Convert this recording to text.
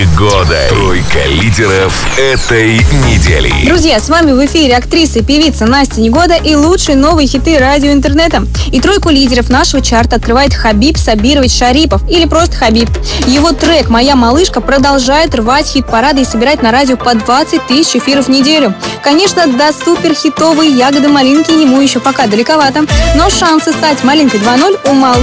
года. Тройка лидеров этой недели. Друзья, с вами в эфире актриса и певица Настя Негода и лучшие новые хиты радио интернета. И тройку лидеров нашего чарта открывает Хабиб Сабирович Шарипов, или просто Хабиб. Его трек «Моя малышка» продолжает рвать хит-парады и собирать на радио по 20 тысяч эфиров в неделю. Конечно, до суперхитовой ягоды малинки ему еще пока далековато, но шансы стать малинкой 2.0 у малышки